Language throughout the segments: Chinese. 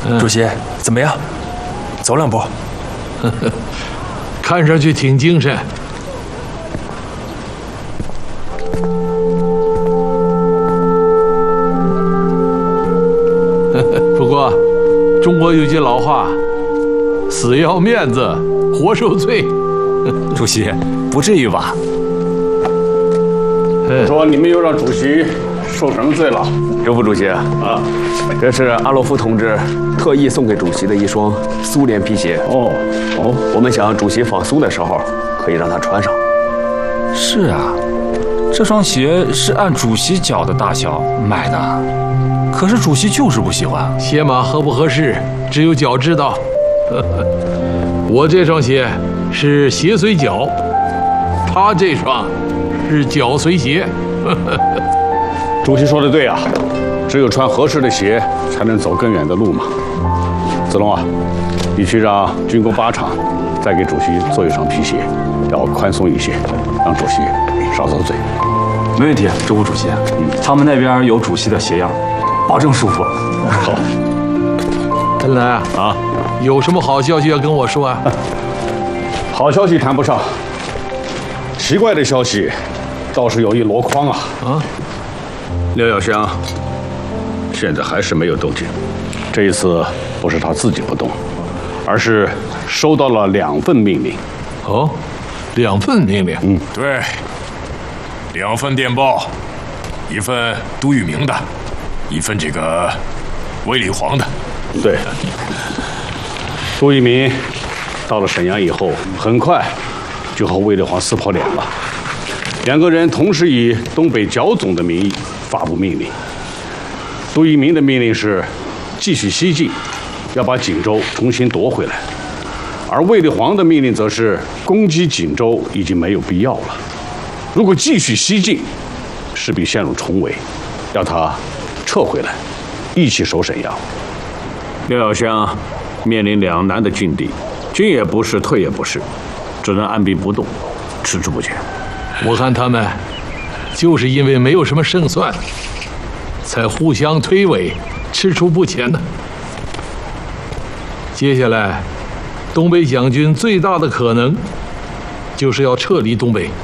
主席怎么样？走两步。 看上去挺精神。不过，中国有句老话：“死要面子，活受罪。” 主席，不至于吧？ 说你们又让主席受什么罪了？ 刘副主席啊，这是阿洛夫同志特意送给主席的一双苏联皮鞋。我们想主席访苏的时候可以让他穿上。 是啊，这双鞋是按主席脚的大小买的，可是主席就是不喜欢。 鞋码合不合适，只有脚知道。我这双鞋是鞋随脚，他这双是脚随鞋。 主席说的对啊，只有穿合适的鞋，才能走更远的路嘛。子龙啊，你去让军工8厂再给主席做一双皮鞋，要宽松一些，让主席少遭罪。 没问题，周副主席。他们那边有主席的鞋样，保证舒服。 好。 恩来啊，有什么好消息要跟我说啊？ 好消息谈不上，奇怪的消息倒是有一箩筐啊。廖耀湘现在还是没有动静。这一次不是他自己不动，而是收到了2份命令。 哦，2份命令？ 对，2份电报，一份杜聿明的，一份这个卫立煌的。 对，杜聿明到了沈阳以后，很快就和卫立煌撕破脸了。2个人同时以东北剿总的名义发布命令。杜聿明的命令是继续西进，要把锦州重新夺回来；而卫立煌的命令则是攻击锦州已经没有必要了。如果继续西进，势必陷入重围，要他撤回来，一起守沈阳。 廖耀湘面临2难的境地，进也不是，退也不是，只能按兵不动，吃之不前。 我看他们就是因为没有什么胜算，才互相推诿，踟蹰不前呢。接下来，东北蒋军最大的可能就是要撤离东北。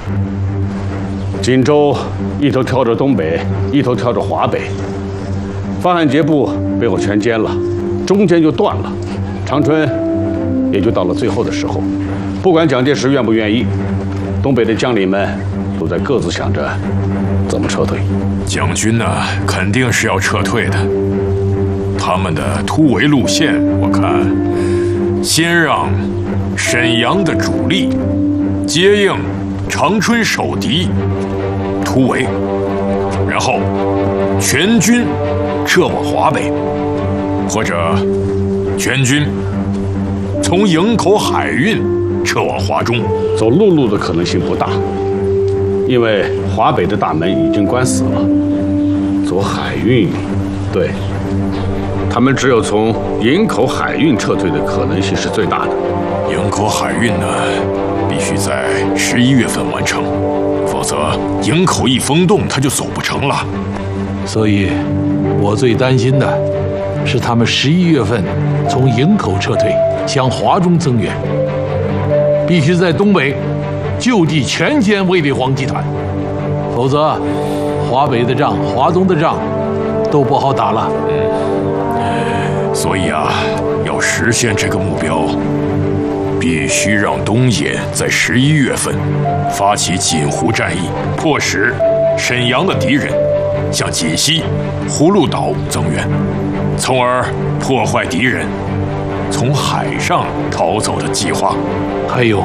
锦州一头挑着东北，一头挑着华北，范汉节部被我全歼了，中间就断了，长春也就到了最后的时候。不管蒋介石愿不愿意，东北的将领们都在各自想着怎么撤退。 蒋军呢，肯定是要撤退的。他们的突围路线，我看，先让沈阳的主力接应长春守敌，突围，然后全军撤往华北，或者全军从营口海运撤往华中。 走陆路的可能性不大，因为华北的大门已经关死了。走海运，对，他们只有从营口海运撤退的可能性是最大的。 营口海运呢，必须在11月份完成，否则营口一封冻，它就走不成了。 所以，我最担心的是他们11月份从营口撤退，向华中增援。必须在东北就地全歼卫立煌集团，否则华北的仗、华东的仗都不好打了。 所以啊，要实现这个目标，必须让东野在11月份发起锦湖战役，迫使沈阳的敌人向锦西、葫芦岛增援，从而破坏敌人从海上逃走的计划。 还有，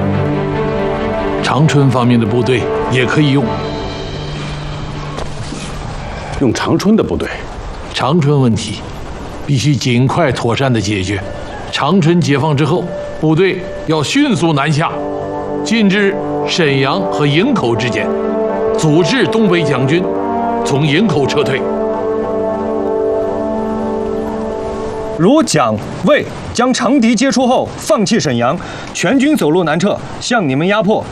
长春方面的部队也可以用。 用长春的部队？ 长春问题必须尽快妥善的解决。长春解放之后，部队要迅速南下，进至沈阳和营口之间，阻止东北蒋军从营口撤退。 如蒋卫将长敌接出后放弃沈阳，全军走路南撤，向你们压迫，